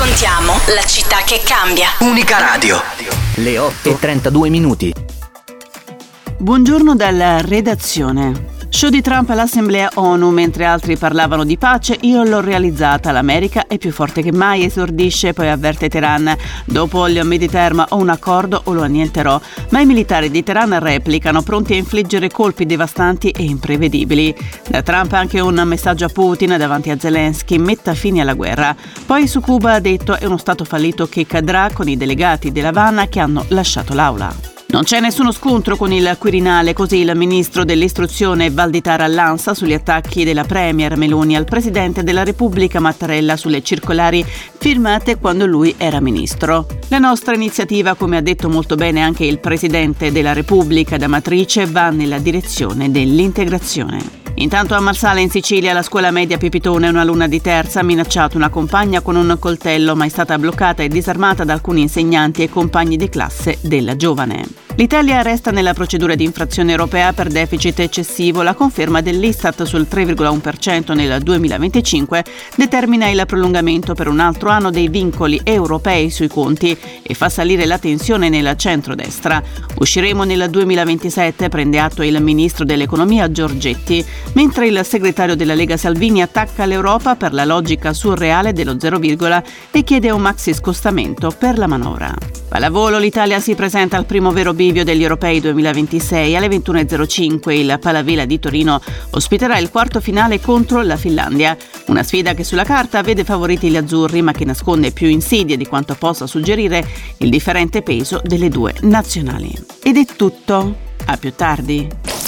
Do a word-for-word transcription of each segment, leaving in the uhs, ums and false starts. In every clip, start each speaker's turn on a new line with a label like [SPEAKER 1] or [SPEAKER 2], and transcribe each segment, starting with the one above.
[SPEAKER 1] Raccontiamo la città che cambia.
[SPEAKER 2] Unica Radio.
[SPEAKER 3] Le otto e trentadue minuti.
[SPEAKER 4] Buongiorno dalla redazione. Show di Trump all'Assemblea ONU. Mentre altri parlavano di pace, io l'ho realizzata. L'America è più forte che mai, esordisce, poi avverte Teheran. Dopo il midterm o un accordo o lo annienterò. Ma i militari di Teheran replicano, pronti a infliggere colpi devastanti e imprevedibili. Da Trump anche un messaggio a Putin davanti a Zelensky: metta fine alla guerra. Poi su Cuba ha detto: è uno stato fallito che cadrà, con i delegati dell'Havana che hanno lasciato l'aula. Non c'è nessuno scontro con il Quirinale, così il ministro dell'istruzione Valditara all'ANSA sugli attacchi della premier Meloni al presidente della Repubblica Mattarella sulle circolari firmate quando lui era ministro. La nostra iniziativa, come ha detto molto bene anche il presidente della Repubblica d'Amatrice, va nella direzione dell'integrazione. Intanto a Marsala in Sicilia, alla scuola media Pipitone, un'alunna di terza ha minacciato una compagna con un coltello, ma è stata bloccata e disarmata da alcuni insegnanti e compagni di classe della giovane. L'Italia resta nella procedura di infrazione europea per deficit eccessivo. La conferma dell'Istat sul tre virgola uno per cento nel duemilaventicinque determina il prolungamento per un altro anno dei vincoli europei sui conti e fa salire la tensione nel centrodestra. Usciremo nel duemilaventisette, prende atto il ministro dell'economia Giorgetti, mentre il segretario della Lega Salvini attacca l'Europa per la logica surreale dello zero virgola e chiede un maxi scostamento per la manovra. Pallavolo, l'Italia si presenta al primo vero bivio degli Europei duemilaventisei. Alle ventuno e zero cinque il Palavela di Torino ospiterà il quarto finale contro la Finlandia. Una sfida che sulla carta vede favoriti gli azzurri, ma che nasconde più insidie di quanto possa suggerire il differente peso delle due nazionali. Ed è tutto. A più tardi.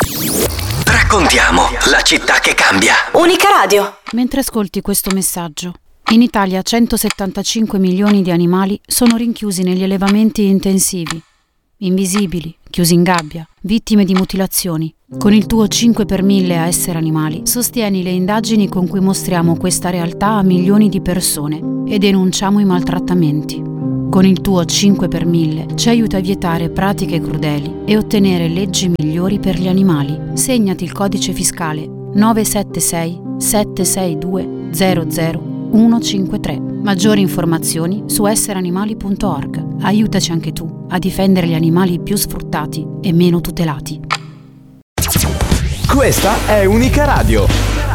[SPEAKER 2] Raccontiamo la città che cambia.
[SPEAKER 1] Unica Radio.
[SPEAKER 5] Mentre ascolti questo messaggio, in Italia centosettantacinque milioni di animali sono rinchiusi negli allevamenti intensivi, invisibili, chiusi in gabbia, vittime di mutilazioni. Con il tuo cinque per mille a Essere Animali sostieni le indagini con cui mostriamo questa realtà a milioni di persone e denunciamo i maltrattamenti. Con il tuo cinque per mille ci aiuta a vietare pratiche crudeli e ottenere leggi migliori per gli animali. Segnati il codice fiscale nove sette sei sette sei due zero zero uno cinque tre. Maggiori informazioni su essere animali punto org. Aiutaci anche tu a difendere gli animali più sfruttati e meno tutelati.
[SPEAKER 6] Questa è Unica Radio.